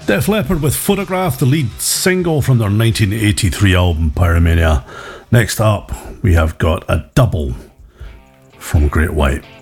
Def Leppard with Photograph, the lead single from their 1983 album Pyromania. Next up, we have got a double from Great White.